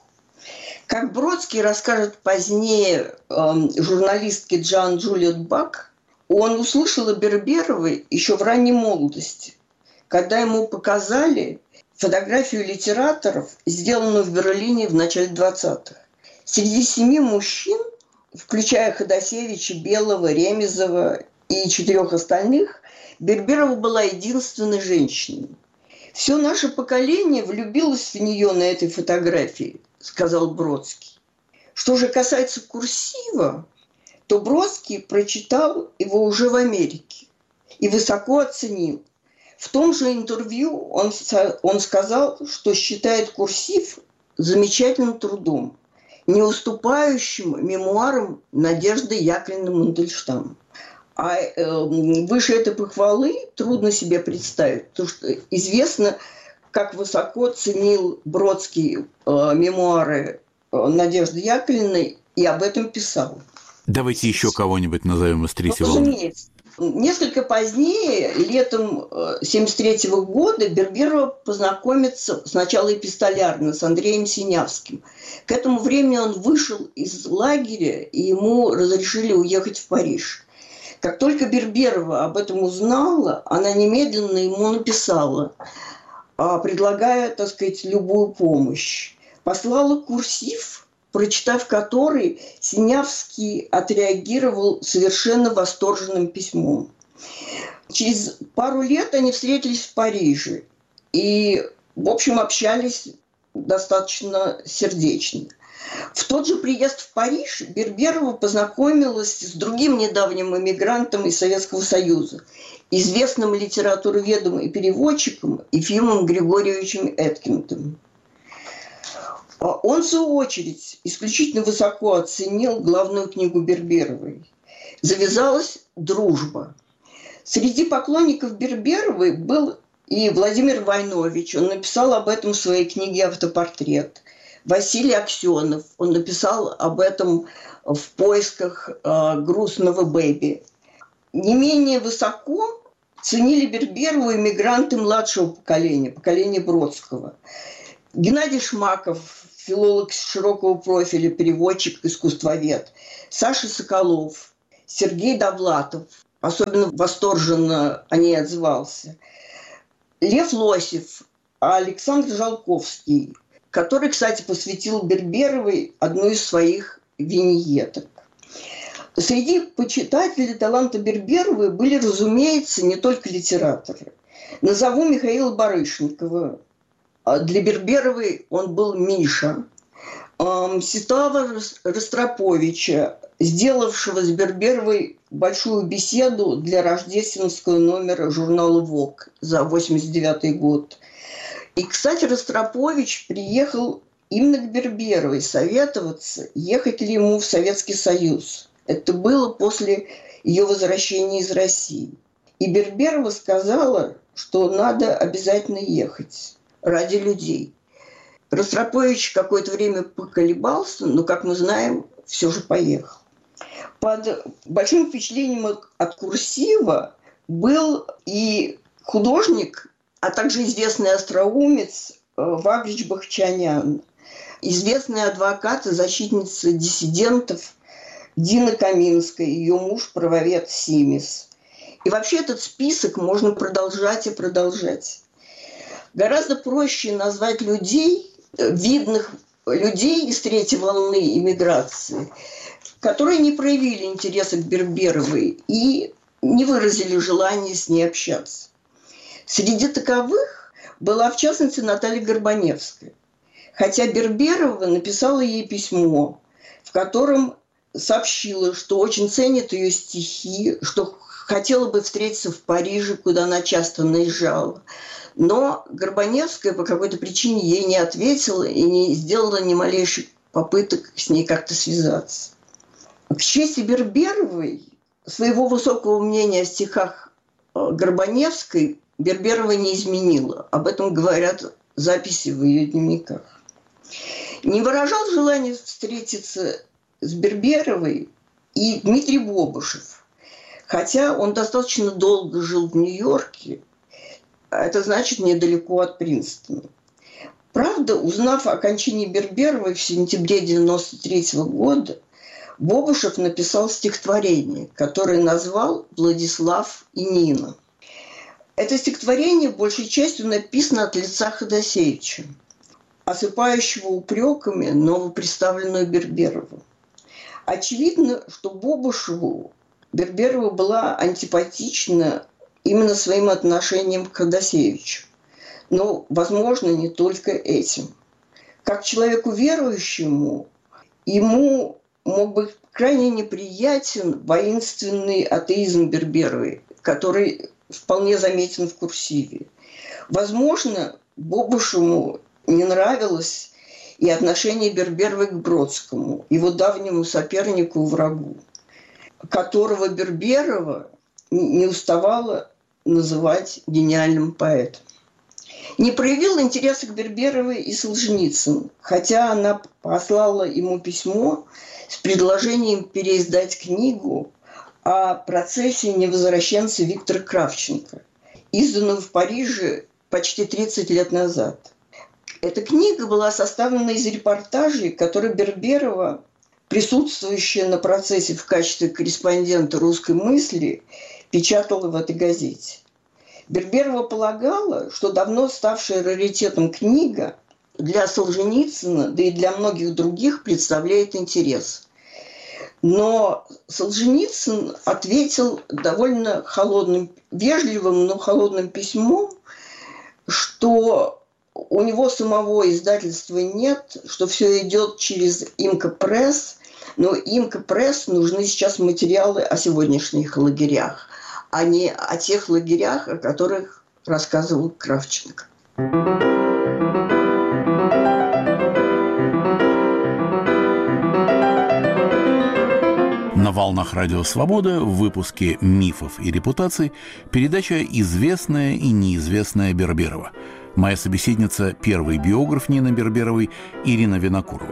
Как Бродский расскажет позднее журналистке Джоан Джулиет Бак, он услышал о Берберовой еще в ранней молодости, когда ему показали фотографию литераторов, сделанную в Берлине в начале 20-х. Среди 7 мужчин, включая Ходосевича, Белого, Ремезова и 4 остальных, Берберова была единственной женщиной. Все наше поколение влюбилось в нее на этой фотографии, сказал Бродский. Что же касается курсива, то Бродский прочитал его уже в Америке и высоко оценил. В том же интервью он сказал, что считает курсив замечательным трудом, не уступающим мемуарам Надежды Яковлевны Мандельштам. А выше этой похвалы трудно себе представить, потому что известно, как высоко ценил Бродский мемуары Надежды Яковлевны и об этом писал. Давайте еще кого-нибудь назовем из третьего волны. Разумеется. Несколько позднее, летом 1973 года, Берберова познакомится сначала эпистолярно с Андреем Синявским. К этому времени он вышел из лагеря, и ему разрешили уехать в Париж. Как только Берберова об этом узнала, она немедленно ему написала, предлагая, так сказать, любую помощь. Послала курсив, прочитав который, Синявский отреагировал совершенно восторженным письмом. Через пару лет они встретились в Париже и, в общем, общались достаточно сердечно. В тот же приезд в Париж Берберова познакомилась с другим недавним эмигрантом из Советского Союза, известным литературоведом и переводчиком Ефимом Григорьевичем Эткиндом. Он, в свою очередь, исключительно высоко оценил главную книгу Берберовой. Завязалась дружба. Среди поклонников Берберовой был и Владимир Войнович. Он написал об этом в своей книге «Автопортрет». Василий Аксенов. Он написал об этом в поисках грустного бэби. Не менее высоко ценили Берберову иммигранты младшего поколения, поколения Бродского. Геннадий Шмаков, филолог широкого профиля, переводчик, искусствовед. Саша Соколов, Сергей Довлатов. Особенно восторженно о ней отзывался. Лев Лосев, Александр Жалковский, который, кстати, посвятил Берберовой одну из своих виньеток. Среди почитателей таланта Берберовой были, разумеется, не только литераторы. Назову Михаила Барышникова. Для Берберовой он был Миша. Мстислава Ростроповича, сделавшего с Берберовой большую беседу для рождественского номера журнала «Вог» за 1989 год. И, кстати, Ростропович приехал именно к Берберовой советоваться, ехать ли ему в Советский Союз. Это было после ее возвращения из России. И Берберова сказала, что надо обязательно ехать ради людей. Ростропович какое-то время поколебался, но, как мы знаем, все же поехал. Под большим впечатлением от курсива был и художник, а также известный остроумец Ваврич Бахчанян, известный адвокат и защитница диссидентов Дина Каминская, ее муж правовед Симис. И вообще этот список можно продолжать и продолжать. Гораздо проще назвать людей, видных людей из третьей волны иммиграции, которые не проявили интереса к Берберовой и не выразили желания с ней общаться. Среди таковых была, в частности, Наталья Горбаневская. Хотя Берберова написала ей письмо, в котором сообщила, что очень ценит ее стихи, что хотела бы встретиться в Париже, куда она часто наезжала. Но Горбаневская по какой-то причине ей не ответила и не сделала ни малейших попыток с ней как-то связаться. К чести Берберовой, своего высокого мнения о стихах Горбаневской Берберова не изменила. Об этом говорят записи в ее дневниках. Не выражал желания встретиться с Берберовой и Дмитрий Бобышев. Хотя он достаточно долго жил в Нью-Йорке, это значит недалеко от Принстона. Правда, узнав о кончине Берберовой в сентябре 1993 года, Бобышев написал стихотворение, которое назвал «Владислав и Нина». Это стихотворение большей частью написано от лица Ходосевича, осыпающего упреками новоприставленную Берберову. Очевидно, что Бобышеву Берберова была антипатична именно своим отношением к Ходосевичу. Но, возможно, не только этим. Как человеку верующему, ему мог быть крайне неприятен воинственный атеизм Берберовой, который вполне заметен в курсиве. Возможно, Бобышеву не нравилось и отношение Берберовой к Бродскому, его давнему сопернику и врагу, которого Берберова не уставала называть гениальным поэтом. Не проявил интереса к Берберовой и Солженицын, хотя она послала ему письмо с предложением переиздать книгу о процессе невозвращенца Виктора Кравченко, изданную в Париже почти 30 лет назад. Эта книга была составлена из репортажей, которые Берберова, присутствующая на процессе в качестве корреспондента «Русской мысли», печатала в этой газете. Берберова полагала, что давно ставшая раритетом книга для Солженицына, да и для многих других представляет интерес. Но Солженицын ответил довольно холодным, вежливым, но холодным письмом, что у него самого издательства нет, что все идет через Имка Пресс, но Имка Пресс нужны сейчас материалы о сегодняшних лагерях, а не о тех лагерях, о которых рассказывал Кравченко. На волнах Радио Свобода в выпуске «Мифов и репутаций» передача «Известная и неизвестная Берберова». Моя собеседница – первый биограф Нины Берберовой Ирина Винокурова.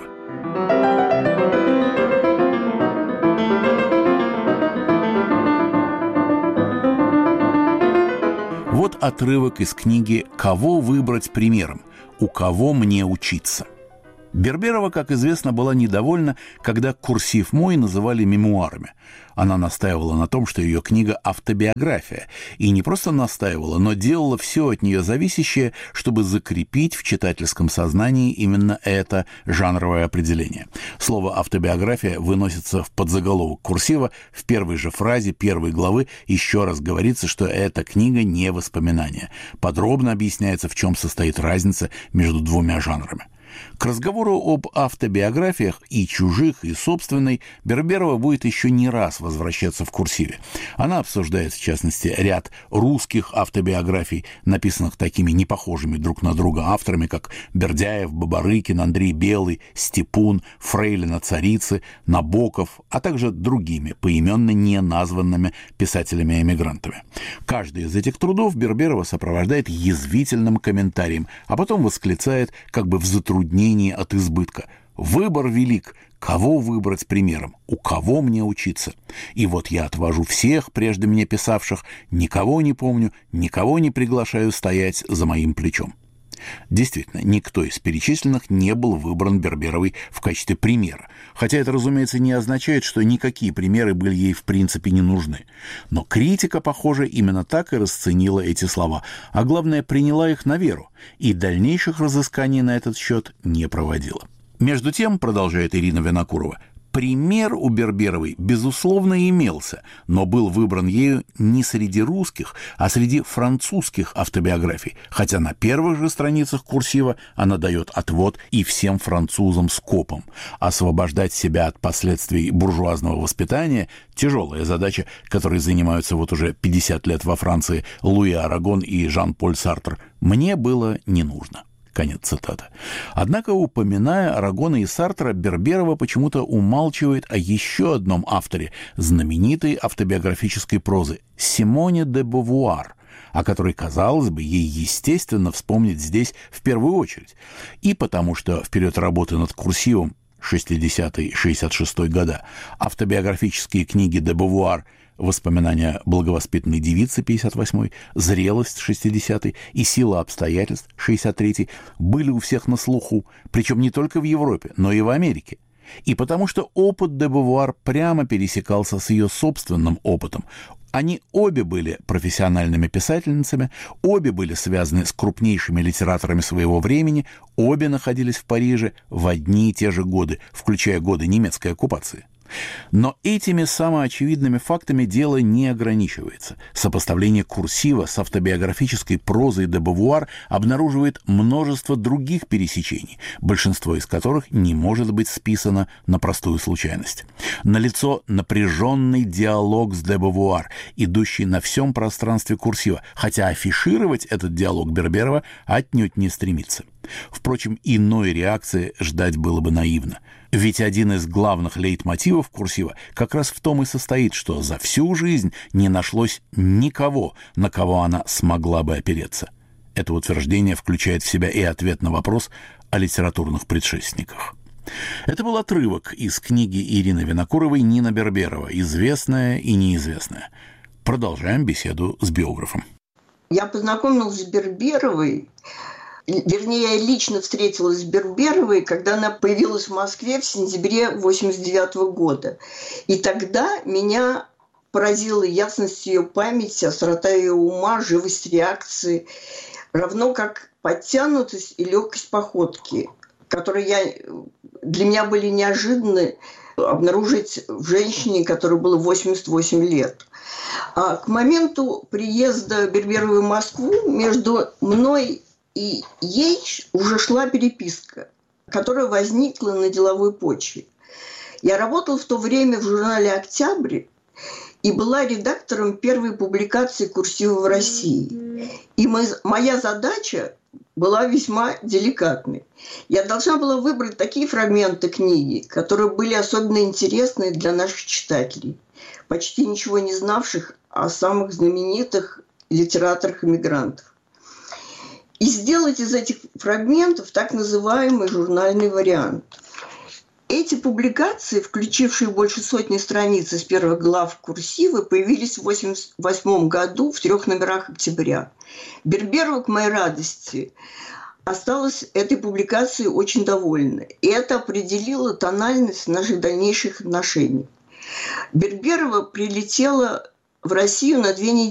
Вот отрывок из книги «Кого выбрать примером? У кого мне учиться?». Берберова, как известно, была недовольна, когда «Курсив мой» называли мемуарами. Она настаивала на том, что ее книга – автобиография. И не просто настаивала, но делала все от нее зависящее, чтобы закрепить в читательском сознании именно это жанровое определение. Слово «автобиография» выносится в подзаголовок «Курсива». В первой же фразе первой главы еще раз говорится, что эта книга не воспоминание. Подробно объясняется, в чем состоит разница между двумя жанрами. К разговору об автобиографиях и чужих, и собственной Берберова будет еще не раз возвращаться в «Курсиве». Она обсуждает, в частности, ряд русских автобиографий, написанных такими непохожими друг на друга авторами, как Бердяев, Бабарыкин, Андрей Белый, Степун, Фрейлина Царицы, Набоков, а также другими поименно не названными писателями-эмигрантами. Каждый из этих трудов Берберова сопровождает язвительным комментарием, а потом восклицает, как бы в затруднении от избытка: «Выбор велик. Кого выбрать примером? У кого мне учиться? И вот я отвожу всех, прежде меня писавших, никого не помню, никого не приглашаю стоять за моим плечом». Действительно, никто из перечисленных не был выбран Берберовой в качестве примера, хотя это, разумеется, не означает, что никакие примеры были ей в принципе не нужны. Но критика, похоже, именно так и расценила эти слова, а главное, приняла их на веру и дальнейших разысканий на этот счет не проводила. Между тем, продолжает Ирина Винокурова, пример у Берберовой, безусловно, имелся, но был выбран ею не среди русских, а среди французских автобиографий, хотя на первых же страницах «Курсива» она дает отвод и всем французам скопом. Освобождать себя от последствий буржуазного воспитания – тяжелая задача, которой занимаются вот уже 50 лет во Франции Луи Арагон и Жан-Поль Сартр. «Мне было не нужно». Конец цитаты. Однако, упоминая Арагона и Сартра, Берберова почему-то умалчивает о еще одном авторе знаменитой автобиографической прозы – Симоне де Бовуар, о которой, казалось бы, ей естественно вспомнить здесь в первую очередь. И потому что в период работы над «Курсивом» 60-66 года автобиографические книги де Бовуар «Воспоминания благовоспитанной девицы» 58-й, «Зрелость» 60-й и «Сила обстоятельств» 63-й были у всех на слуху, причем не только в Европе, но и в Америке. И потому что опыт де Бовуар прямо пересекался с ее собственным опытом. Они обе были профессиональными писательницами, обе были связаны с крупнейшими литераторами своего времени, обе находились в Париже в одни и те же годы, включая годы немецкой оккупации. Но этими самоочевидными фактами дело не ограничивается. Сопоставление «Курсива» с автобиографической прозой де Бовуар обнаруживает множество других пересечений, большинство из которых не может быть списано на простую случайность. Налицо напряженный диалог с де Бовуар, идущий на всем пространстве «Курсива», хотя афишировать этот диалог Берберова отнюдь не стремится. Впрочем, иной реакции ждать было бы наивно. Ведь один из главных лейтмотивов «Курсива» как раз в том и состоит, что за всю жизнь не нашлось никого, на кого она смогла бы опереться. Это утверждение включает в себя и ответ на вопрос о литературных предшественниках. Это был отрывок из книги Ирины Винокуровой «Нина Берберова. Известная и неизвестная». Продолжаем беседу с биографом. Я познакомилась с Берберовой. Вернее, я лично встретилась с Берберовой, когда она появилась в Москве в сентябре 1989 года. И тогда меня поразила ясность ее памяти, острота ее ума, живость реакции, равно как подтянутость и легкость походки, которые для меня были неожиданны обнаружить в женщине, которой было 88 лет. А к моменту приезда Берберовой в Москву между мной и ей уже шла переписка, которая возникла на деловой почве. Я работала в то время в журнале «Октябрь» и была редактором первой публикации «Курсива» в России. И моя задача была весьма деликатной. Я должна была выбрать такие фрагменты книги, которые были особенно интересны для наших читателей, почти ничего не знавших о самых знаменитых литераторах-эмигрантах. и сделать из этих фрагментов так называемый журнальный вариант. Эти публикации, включившие больше сотни страниц из первых глав курсивы, появились в 1988 году в 3 номерах «Октября». Берберова, к моей радости, осталась этой публикацией очень довольна. И это определило тональность наших дальнейших отношений. Берберова прилетела в Россию на 2 недели